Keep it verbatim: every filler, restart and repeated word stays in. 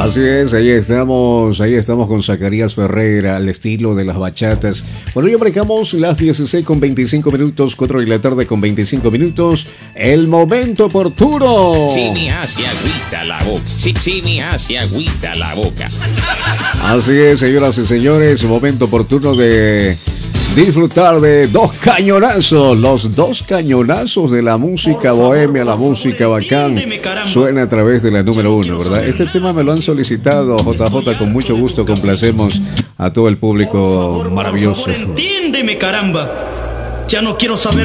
Así es, ahí estamos, ahí estamos con Zacarías Ferreira, al estilo de las bachatas. Bueno, ya marcamos las dieciséis con veinticinco minutos, cuatro de la tarde con veinticinco minutos. El momento oportuno. Sí me hace agüita la boca, sí, sí me hace agüita la boca. Así es, señoras y señores, momento oportuno de disfrutar de dos cañonazos, los dos cañonazos de la música bohemia, la música bacán, suena a través de la número uno, ¿verdad? Este tema me lo han solicitado, J J, con mucho gusto complacemos a todo el público maravilloso. Entiéndeme, caramba, ya no quiero saber